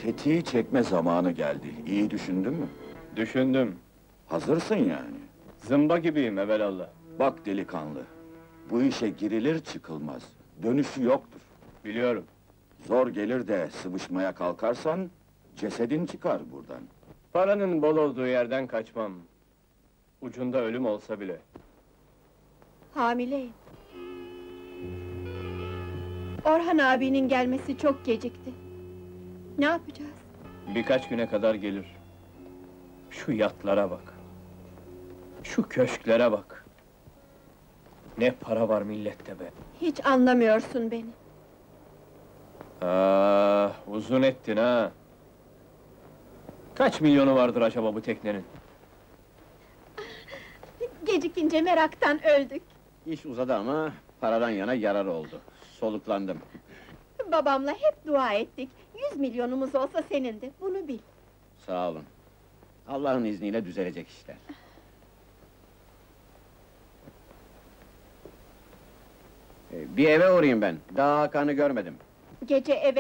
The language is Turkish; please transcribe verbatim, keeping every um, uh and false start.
Tetiği çekme zamanı geldi. İyi düşündün mü? Düşündüm. Hazırsın yani. Zımba gibiyim evelallah. Bak delikanlı, bu işe girilir çıkılmaz. Dönüşü yoktur. Biliyorum. Zor gelir de sıvışmaya kalkarsan, cesedin çıkar buradan. Paranın bol olduğu yerden kaçmam. Ucunda ölüm olsa bile. Hamileyim. Orhan abinin gelmesi çok gecikti. Ne yapacağız? Birkaç güne kadar gelir. Şu yatlara bak. Şu köşklere bak. Ne para var millette be! Hiç anlamıyorsun beni. Ah, uzun ettin ha! Kaç milyonu vardır acaba bu teknenin? Gecikince meraktan öldük. İş uzadı ama paradan yana yarar oldu. Soluklandım. Babamla hep dua ettik. Yüz milyonumuz olsa senindi, bunu bil. Sağ olun. Allah'ın izniyle düzelecek işler. Ee, Bir eve uğrayayım ben. Daha Hakan'ı görmedim. Gece eve